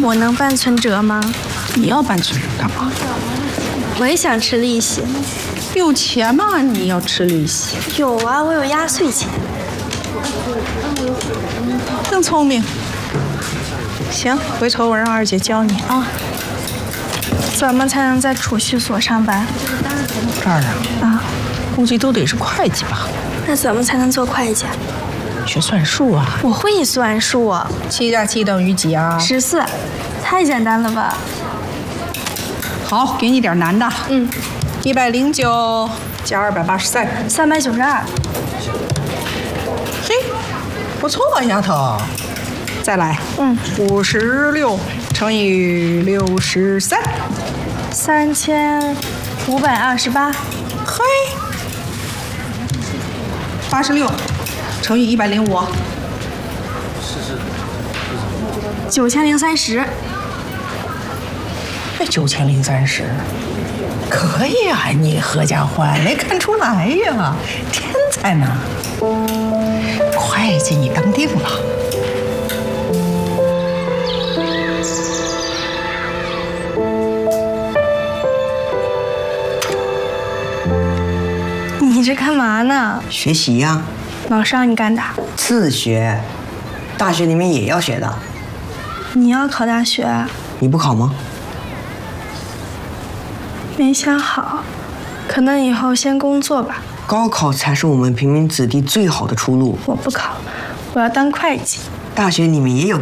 我能办存折吗？ 你要办存折干嘛？ 我也想吃利息。 有钱吗？你要吃利息？ 有啊，我有压岁钱。 真聪明。行，回头我让二姐教你啊。 怎么才能在储蓄所上班？ 这儿啊，估计都得是会计吧。 那怎么才能做会计？ 学算术啊。 我会算数。 7加7等于几啊 ？14，太简单了吧？ 好，给你点难的。109加283。 392。 嘿，不错啊，丫头。再来。56乘以63。 3528。 嘿。86乘以105。 9030。 哎，9030，可以啊，你合家欢没看出来呀，天才呢！会计你当定了。 你这干嘛呢？ 学习呀。 老师让你干的？ 自学，大学里面也要学的。 你要考大学？ 你不考吗？ 没想好，可能以后先工作吧。 高考才是我们平民子弟最好的出路。 我不考，我要当会计。 大学里面也有